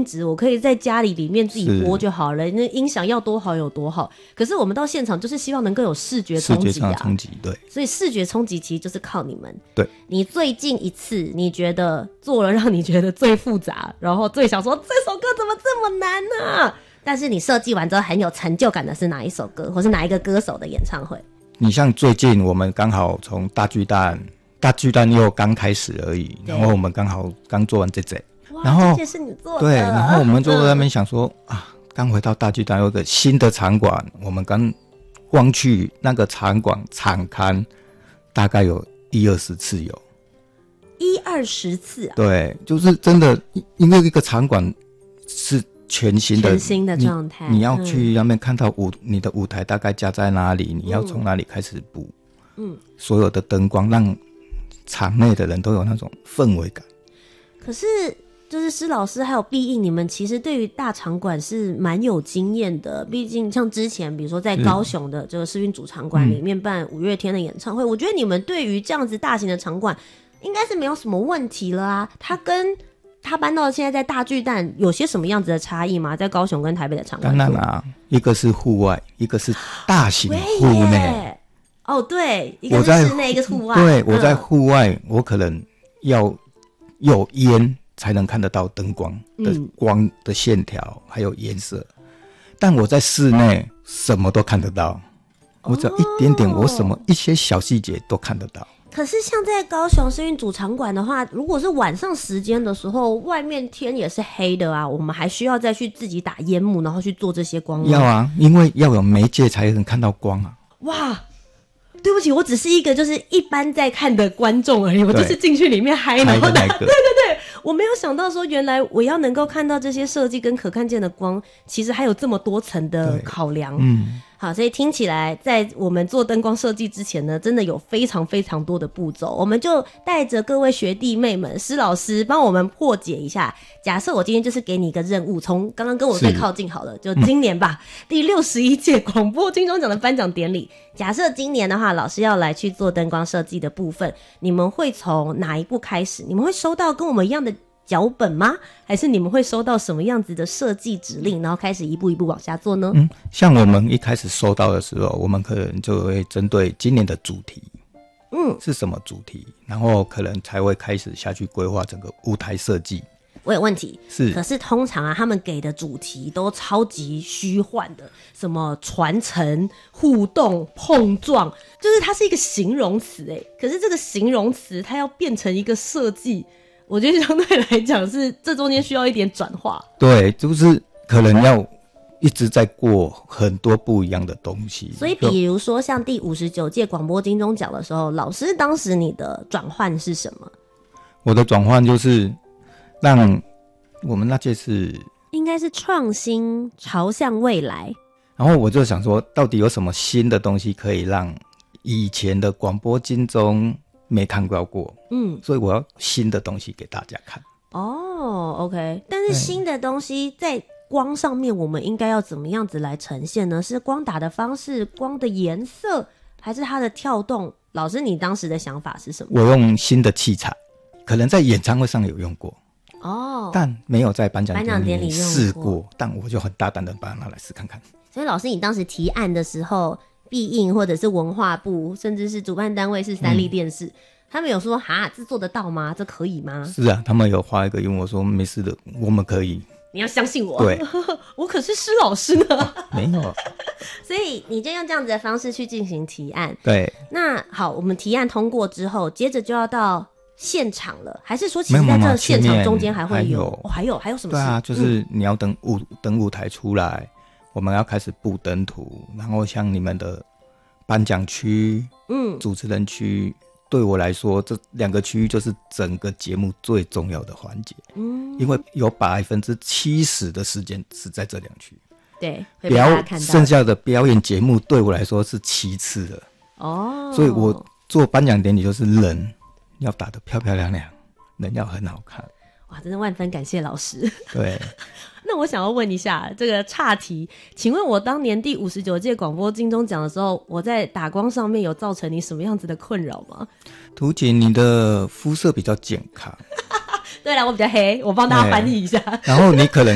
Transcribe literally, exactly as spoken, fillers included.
质，我可以在家里里面自己播就好了，那音响要多好有多好。可是我们到现场就是希望能够有视觉冲击啊， 视觉上的冲击，对。 所以视觉冲击其实就是靠你们。 对， 你最近一次你觉得做了让你觉得最复杂，然后最想说这首歌怎么这么难呢、啊？但是你设计完之后很有成就感的是哪一首歌，或是哪一个歌手的演唱会？ 你像最近我们刚好从大巨蛋，大巨蛋又刚开始而已，然后我们刚好刚做完这这，然后这是你做的， 对，然后我们就在那边想说、嗯、啊，刚回到大巨蛋有个新的场馆，我们刚光去那个场馆场勘，大概有一二十次有， 一二十次啊？ 对，就是真的，因为一个场馆是全新的， 全新的状态， 你, 你要去那边看到舞、嗯，你的舞台大概架在哪里，你要从哪里开始布，嗯，所有的灯光让场内的人都有那种氛围感。 可是就是施老师还有必应，你们其实对于大场馆是蛮有经验的，毕竟像之前比如说在高雄的这个世运主场馆里面办五月天的演唱会、嗯、我觉得你们对于这样子大型的场馆应该是没有什么问题了啊。他跟他搬到现在在大巨蛋有些什么样子的差异吗？在高雄跟台北的场馆？ 当然啦，一个是户外，一个是大型户内。 哦，对，一个是室内，一个是户外。 对，我在户外、嗯，我可能要有烟才能看得到灯光的光的线条、嗯、还有颜色，但我在室内什么都看得到，我只要一点点，我什么一些小细节都看得到。 可是像在高雄世运主场馆的话，如果是晚上时间的时候，外面天也是黑的啊，我们还需要再去自己打烟幕，然后去做这些光吗？ 要啊，因为要有媒介才能看到光啊。 哇，对不起，我只是一个就是一般在看的观众而已，我就是进去里面嗨，然后对对对，我没有想到说原来我要能够看到这些设计跟可看见的光，其实还有这么多层的考量。嗯，好，所以听起来在我们做灯光设计之前呢，真的有非常非常多的步骤，我们就带着各位学弟妹们，施老师帮我们破解一下。假设我今天就是给你一个任务，从刚刚跟我最靠近好了，就今年吧、嗯、第六十一届广播金钟奖的颁奖典礼，假设今年的话老师要来去做灯光设计的部分，你们会从哪一步开始？你们会收到跟我们一样的脚本吗？还是你们会收到什么样子的设计指令，然后开始一步一步往下做呢？ 嗯，像我们一开始收到的时候，我们可能就会针对今年的主题，嗯，是什么主题，然后可能才会开始下去规划整个舞台设计。 我有问题， 是， 可是通常啊，他们给的主题都超级虚幻的，什么传承、互动、碰撞，就是它是一个形容词哎，可是这个形容词它要变成一个设计，我觉得相对来讲是这中间需要一点转化。 对，就是可能要一直在过很多不一样的东西。 所以比如说像第五十九届广播金钟奖的时候，老师当时你的转换是什么？ 我的转换就是让我们那届是应该是创新朝向未来， 然后我就想说到底有什么新的东西可以让以前的广播金钟没看到过，嗯，所以我要新的东西给大家看。 哦 OK， 但是新的东西在光上面我们应该要怎么样子来呈现呢？是光打的方式，光的颜色，还是它的跳动？老师你当时的想法是什么？ 我用新的器材，可能在演唱会上有用过哦，但没有在颁奖典礼试过，但我就很大胆的把它拿来试看看。 所以老师你当时提案的时候，必应或者是文化部，甚至是主办单位是三立电视、嗯、他们有说哈这做得到吗？这可以吗？ 是啊，他们有画一个，因为我说没事的，我们可以， 你要相信我。 对我可是施老师呢、啊、 没有所以你就用这样子的方式去进行提案。 对， 那好，我们提案通过之后，接着就要到现场了，还是说其实在这现场中间还会有？还有、哦、还有还有什么事？ 对啊，就是你要等舞、嗯、等舞台出来，我们要开始布灯图，然后像你们的颁奖区、嗯，主持人区，对我来说，这两个区域就是整个节目最重要的环节。嗯，因为有百分之七十的时间是在这两区。 对， 表剩下的表演节目对我来说是其次的。哦，所以我做颁奖典礼就是人要打得漂漂亮亮，人要很好看。 哇，真的万分感谢老师。 对。 那我想要问一下这个岔题，请问我当年第五十九届广播金钟奖的时候，我在打光上面有造成你什么样子的困扰吗？ 图姐，你的肤色比较健康。 对啦，我比较黑，我帮大家翻译一下。 然后你可能